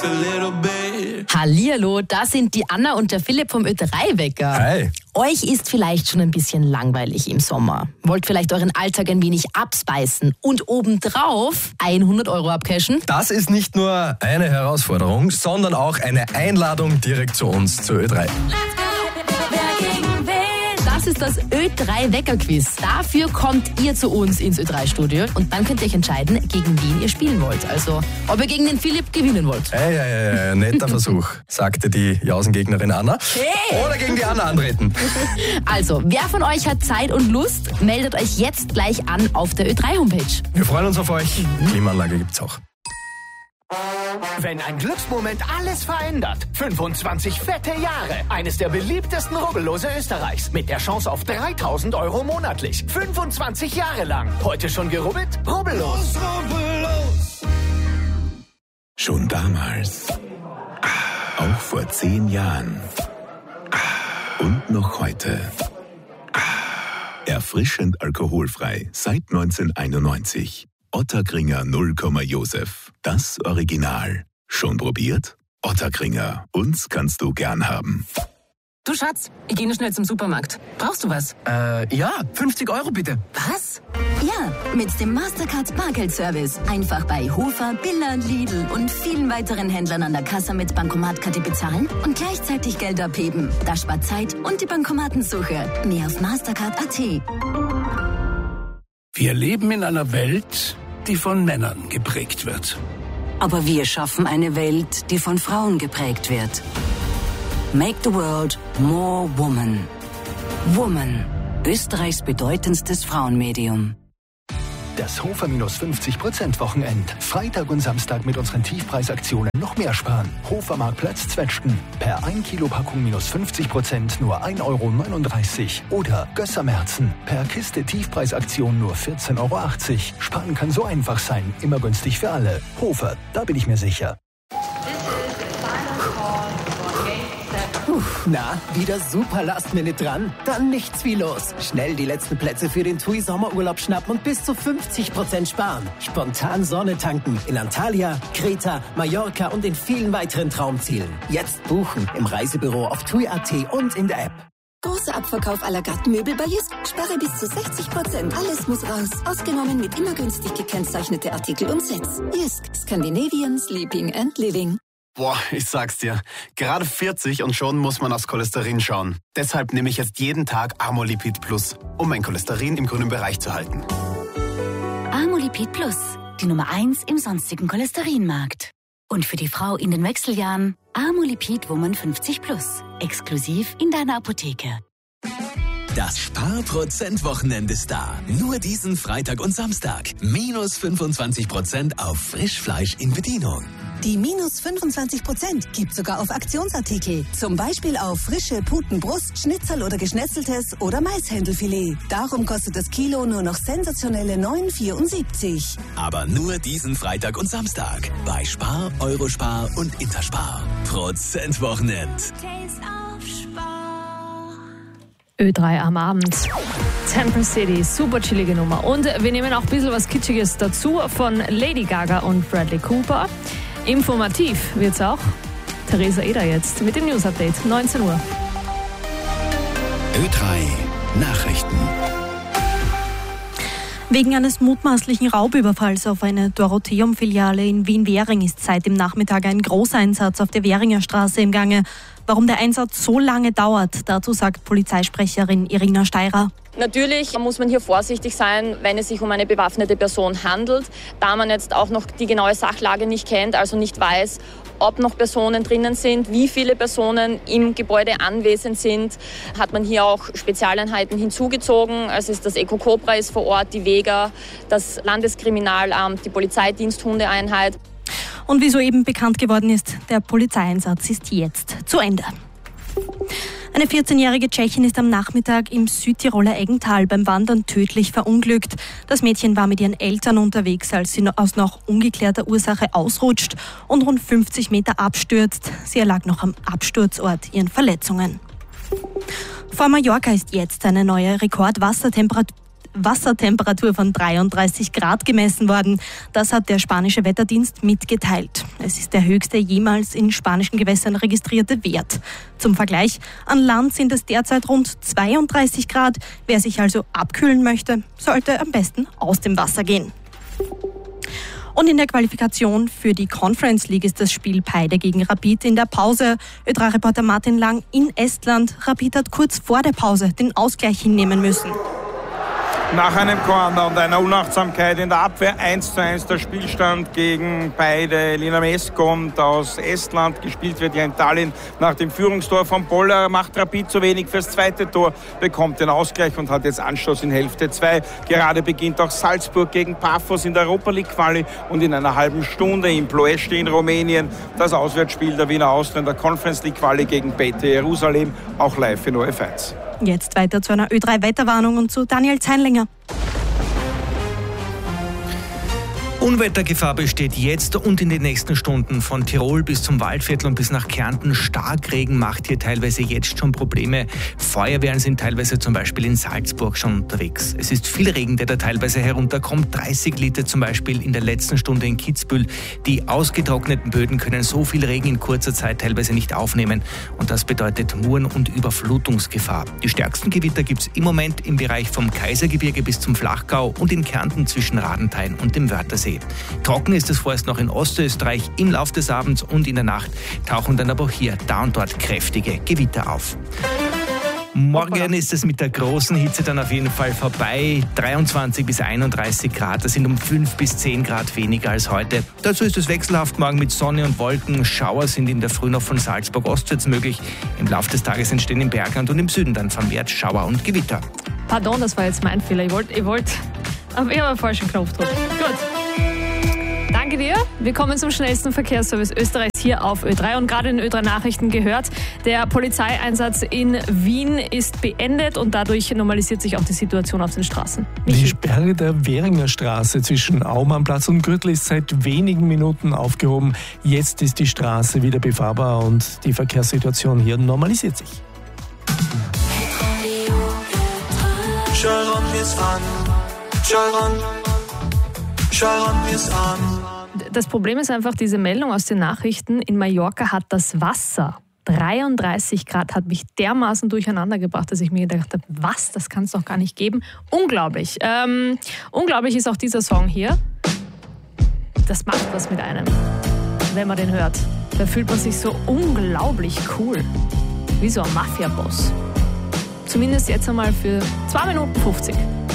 Hallihallo, da sind die Anna und der Philipp vom Ö3-Wecker. Hi. Euch ist vielleicht schon ein bisschen langweilig im Sommer. Wollt vielleicht euren Alltag ein wenig abspeisen und obendrauf 100 € abcashen? Das ist nicht nur eine Herausforderung, sondern auch eine Einladung direkt zu uns, zu Ö3. Das ist das Ö3-Wecker-Quiz. Dafür kommt ihr zu uns ins Ö3-Studio und dann könnt ihr euch entscheiden, gegen wen ihr spielen wollt. Also, ob ihr gegen den Philipp gewinnen wollt. Hey, netter Versuch, sagte die Jausengegnerin Anna. Hey. Oder gegen die Anna antreten. Also, wer von euch hat Zeit und Lust, meldet euch jetzt gleich an auf der Ö3-Homepage. Wir freuen uns auf euch. Klimaanlage gibt's auch. Wenn ein Glücksmoment alles verändert. 25 fette Jahre. Eines der beliebtesten Rubbellose Österreichs. Mit der Chance auf 3.000 € monatlich. 25 Jahre lang. Heute schon gerubbelt? Rubbellos. Schon damals. Auch vor 10 Jahren. Und noch heute. Erfrischend alkoholfrei seit 1991. Ottakringer 0, Josef. Das Original. Schon probiert? Ottakringer. Uns kannst du gern haben. Du Schatz, ich gehe nur schnell zum Supermarkt. Brauchst du was? Ja, 50 € bitte. Was? Ja, mit dem Mastercard Bargeldservice. Einfach bei Hofer, Billa, Lidl und vielen weiteren Händlern an der Kasse mit Bankomatkarte bezahlen und gleichzeitig Geld abheben. Das spart Zeit und die Bankomatensuche. Mehr auf Mastercard.at. Wir leben in einer Welt, die von Männern geprägt wird. Aber wir schaffen eine Welt, die von Frauen geprägt wird. Make the world more woman. Woman, Österreichs bedeutendstes Frauenmedium. Das Hofer -50% Wochenend. Freitag und Samstag mit unseren Tiefpreisaktionen noch mehr sparen. Hofermarktplatz Zwetschgen. Per 1 Kilo Packung -50% nur 1,39 € Oder Gössermerzen. Per Kiste Tiefpreisaktion nur 14,80 €. Sparen kann so einfach sein. Immer günstig für alle. Hofer, da bin ich mir sicher. Na, wieder super Last-Minute dran? Dann nichts wie los. Schnell die letzten Plätze für den TUI Sommerurlaub schnappen und bis zu 50% sparen. Spontan Sonne tanken in Antalya, Kreta, Mallorca und in vielen weiteren Traumzielen. Jetzt buchen im Reisebüro auf TUI.at und in der App. Großer Abverkauf à la carte Möbel bei Jysk. Spare bis zu 60%. Alles muss raus. Ausgenommen mit immer günstig gekennzeichnete Artikel und Sets. Jysk. Scandinavian Sleeping and Living. Boah, ich sag's dir. Gerade 40 und schon muss man aufs Cholesterin schauen. Deshalb nehme ich jetzt jeden Tag Amolipid Plus, um mein Cholesterin im grünen Bereich zu halten. Amolipid Plus, die Nummer 1 im sonstigen Cholesterinmarkt. Und für die Frau in den Wechseljahren Amolipid Woman 50 Plus. Exklusiv in deiner Apotheke. Das Sparprozent-Wochenende ist da. Nur diesen Freitag und Samstag. -25% auf Frischfleisch in Bedienung. Die -25% gibt sogar auf Aktionsartikel. Zum Beispiel auf frische Putenbrust, Schnitzel oder Geschnetzeltes oder Maishändelfilet. Darum kostet das Kilo nur noch sensationelle 9,74 €. Aber nur diesen Freitag und Samstag. Bei Spar, Eurospar und Interspar. Prozentwochenend. Ö3 am Abend. Temple City, super chillige Nummer. Und wir nehmen auch ein bisschen was Kitschiges dazu von Lady Gaga und Bradley Cooper. Informativ wird's auch. Theresa Eder jetzt mit dem News-Update, 19 Uhr. Ö3 Nachrichten. Wegen eines mutmaßlichen Raubüberfalls auf eine Dorotheum-Filiale in Wien-Währing ist seit dem Nachmittag ein Großeinsatz auf der Währinger Straße im Gange. Warum der Einsatz so lange dauert, dazu sagt Polizeisprecherin Irina Steirer. Natürlich muss man hier vorsichtig sein, wenn es sich um eine bewaffnete Person handelt, da man jetzt auch noch die genaue Sachlage nicht kennt, also nicht weiß, ob noch Personen drinnen sind, wie viele Personen im Gebäude anwesend sind, hat man hier auch Spezialeinheiten hinzugezogen. Also das Ecocobra ist vor Ort, die Vega, das Landeskriminalamt, die Polizeidiensthundeeinheit. Und wie soeben bekannt geworden ist, der Polizeieinsatz ist jetzt zu Ende. Eine 14-jährige Tschechin ist am Nachmittag im Südtiroler Eggental beim Wandern tödlich verunglückt. Das Mädchen war mit ihren Eltern unterwegs, als sie aus noch ungeklärter Ursache ausrutscht und rund 50 Meter abstürzt. Sie erlag noch am Absturzort ihren Verletzungen. Vor Mallorca ist jetzt eine neue Rekordwassertemperatur Wassertemperatur von 33 Grad gemessen worden. Das hat der spanische Wetterdienst mitgeteilt. Es ist der höchste jemals in spanischen Gewässern registrierte Wert. Zum Vergleich, an Land sind es derzeit rund 32 Grad. Wer sich also abkühlen möchte, sollte am besten aus dem Wasser gehen. Und in der Qualifikation für die Conference League ist das Spiel Peide gegen Rapid in der Pause. Ö3-Reporter Martin Lang in Estland. Rapid hat kurz vor der Pause den Ausgleich hinnehmen müssen. Nach einem Corner und einer Unachtsamkeit in der Abwehr 1:1 der Spielstand gegen Peide. Lina Mess kommt aus Estland, gespielt wird ja in Tallinn. Nach dem Führungstor von Poller macht Rapid zu wenig fürs zweite Tor, bekommt den Ausgleich und hat jetzt Anstoß in Hälfte 2. Gerade beginnt auch Salzburg gegen Paphos in der Europa League Quali und in einer halben Stunde in Ploiești in Rumänien das Auswärtsspiel der Wiener Austria in der Conference League Quali gegen BT Jerusalem, auch live in ORF1. Jetzt weiter zu einer Ö3-Wetterwarnung und zu Daniel Zeinlinger. Unwettergefahr besteht jetzt und in den nächsten Stunden von Tirol bis zum Waldviertel und bis nach Kärnten. Starkregen macht hier teilweise jetzt schon Probleme. Feuerwehren sind teilweise zum Beispiel in Salzburg schon unterwegs. Es ist viel Regen, der da teilweise herunterkommt. 30 Liter zum Beispiel in der letzten Stunde in Kitzbühel. Die ausgetrockneten Böden können so viel Regen in kurzer Zeit teilweise nicht aufnehmen. Und das bedeutet Muren- und Überflutungsgefahr. Die stärksten Gewitter gibt es im Moment im Bereich vom Kaisergebirge bis zum Flachgau und in Kärnten zwischen Radenthein und dem Wörthersee. Trocken ist es vorerst noch in Ostösterreich. Im Laufe des Abends und in der Nacht tauchen dann aber auch hier da und dort kräftige Gewitter auf. Morgen ist es mit der großen Hitze dann auf jeden Fall vorbei. 23 bis 31 Grad, das sind um 5 bis 10 Grad weniger als heute. Dazu ist es wechselhaft morgen mit Sonne und Wolken. Schauer sind in der Früh noch von Salzburg ostwärts möglich. Im Laufe des Tages entstehen im Bergland und im Süden dann vermehrt Schauer und Gewitter. Pardon, das war jetzt mein Fehler. Ich wollte auf jeden falschen Knopf drücken. Gut. Danke dir. Wir kommen zum schnellsten Verkehrsservice Österreichs hier auf Ö3 und gerade in Ö3 Nachrichten gehört, der Polizeieinsatz in Wien ist beendet und dadurch normalisiert sich auch die Situation auf den Straßen. Die Sperre der Währinger Straße zwischen Aumannplatz und Gürtel ist seit wenigen Minuten aufgehoben. Jetzt ist die Straße wieder befahrbar und die Verkehrssituation hier normalisiert sich. Das Problem ist einfach, diese Meldung aus den Nachrichten, in Mallorca hat das Wasser 33 Grad, hat mich dermaßen durcheinander gebracht, dass ich mir gedacht habe, was, das kann es doch gar nicht geben. Unglaublich. Unglaublich ist auch dieser Song hier. Das macht was mit einem, wenn man den hört. Da fühlt man sich so unglaublich cool. Wie so ein Mafia-Boss. Zumindest jetzt einmal für 2 Minuten 50.